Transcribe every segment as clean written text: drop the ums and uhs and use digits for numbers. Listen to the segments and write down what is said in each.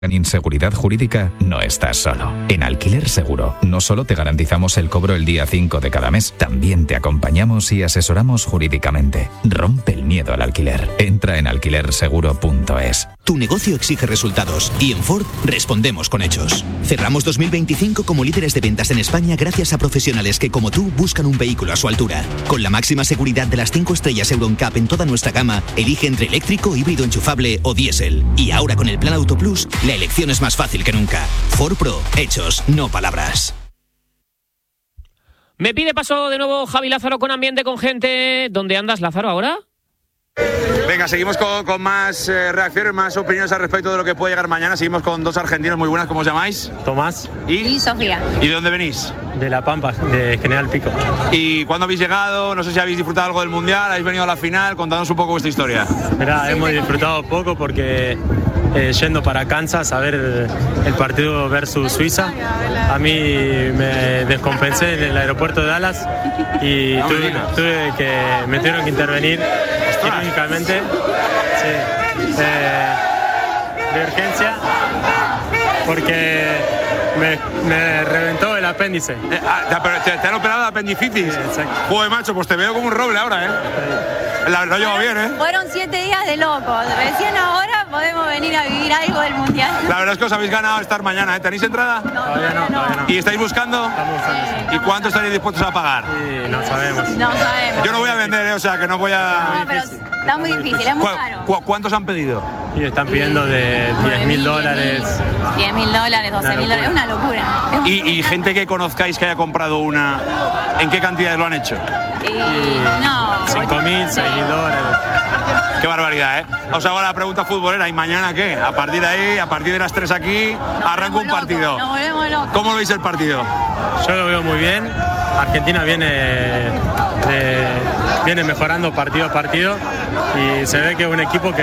En inseguridad jurídica no estás solo. En Alquiler Seguro no solo te garantizamos el cobro el día 5 de cada mes, también te acompañamos y asesoramos jurídicamente. Rompe el miedo al alquiler. Entra en alquilerseguro.es. Tu negocio exige resultados y en Ford respondemos con hechos. Cerramos 2025 como líderes de ventas en España gracias a profesionales que, como tú, buscan un vehículo a su altura. Con la máxima seguridad de las 5 estrellas Euro NCAP en toda nuestra gama, elige entre eléctrico, híbrido enchufable o diésel. Y ahora con el Plan Auto Plus, la elección es más fácil que nunca. Ford Pro, hechos, no palabras. Me pide paso de nuevo Javi Lázaro con ambiente, con gente. ¿Dónde andas, Lázaro, ahora? Venga, seguimos con más reacciones, más opiniones al respecto de lo que puede llegar mañana. Seguimos con dos argentinos muy buenas. ¿Cómo os llamáis? Tomás y Sofía. ¿Y de dónde venís? De La Pampa, de General Pico. ¿Y cuándo habéis llegado? No sé si habéis disfrutado algo del Mundial, habéis venido a la final. Contadnos un poco vuestra historia. Mirá, hemos disfrutado poco porque yendo para Kansas a ver el partido versus Suiza, a mí me descompensé en el aeropuerto de Dallas y me tuvieron que intervenir quirúrgicamente, de urgencia, porque me reventó el apéndice. ¿Te han operado de apendicitis? Exacto. Joder, macho, pues te veo como un roble ahora, ¿eh? Lo llevo bien, ¿eh? Fueron 7 días de locos. Recién ahora podemos venir a vivir algo del Mundial. La verdad es que os habéis ganado estar mañana, ¿eh? ¿Tenéis entrada? Todavía no. ¿Y estáis buscando? Estamos buscando. ¿Y cuánto estaréis dispuestos a pagar? Sí, no sabemos. Yo no voy a vender, o sea, que no voy a... No, pero está muy difícil, es muy caro. ¿Cuántos han pedido? Y están pidiendo de $10.000. $10.000, $12.000, es una locura. ¿Y gente que conozcáis que haya comprado una, en qué cantidades lo han hecho? No. 5.000, 6.000 dólares. Qué barbaridad, ¿eh? Os hago la pregunta futbolera. ¿Y mañana qué? A partir de ahí, a parir de las 3 aquí, arranca un partido. Nos volvemos locos. ¿Cómo veis el partido? Yo lo veo muy bien. Argentina viene mejorando partido a partido y se ve que es un equipo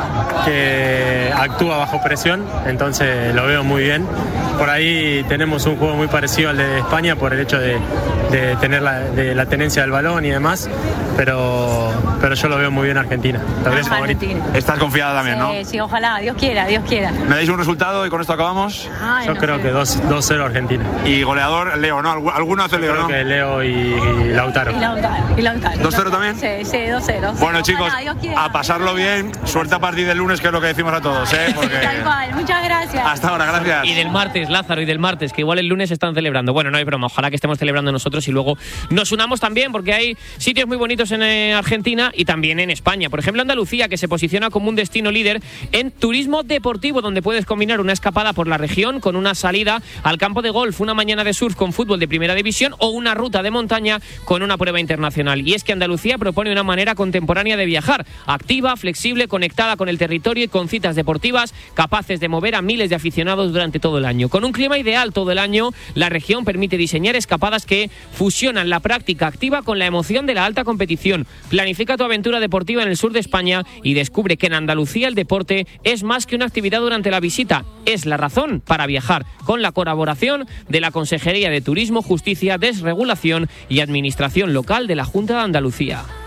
que actúa bajo presión, entonces lo veo muy bien. Por ahí tenemos un juego muy parecido al de España por el hecho de tener la tenencia del balón y demás, pero yo lo veo muy bien Argentina. Estás confiada también, ¿no? Sí, ojalá, Dios quiera. ¿Me dais un resultado y con esto acabamos? Yo creo que 2-0 Argentina. Y goleador, Leo, ¿no? ¿Alguno hace Leo, no? Creo que Leo y Lautaro. ¿2-0 también? Sí, 2-0. Bueno, chicos, ojalá, a pasarlo bien. Suerte a partir del lunes, que es lo que decimos a todos, ¿eh? Porque... Tal cual, muchas gracias. Hasta ahora, gracias. Y del martes, Lázaro, y del martes, que igual el lunes están celebrando. Bueno, no hay broma, ojalá que estemos celebrando nosotros y luego nos unamos también, porque hay sitios muy bonitos en Argentina y también en España. Por ejemplo, Andalucía, que se posiciona como un destino líder en turismo deportivo, donde puedes combinar una escapada por la región con una salida al campo de golf, una mañana de surf con fútbol de primera división o una ruta de montaña con una prueba internacional. Y es que Andalucía propone una manera contemporánea de viajar, activa, flexible, conectada con el territorio y con citas deportivas capaces de mover a miles de aficionados durante todo el año. Con un clima ideal todo el año, la región permite diseñar escapadas que fusionan la práctica activa con la emoción de la alta competición. Planifica tu aventura deportiva en el sur de España y descubre que en Andalucía el deporte es más que una actividad durante la visita, es la razón para viajar, con la colaboración de la Consejería de Turismo, Justicia, Desregulación y Administración Local de la Junta de Andalucía.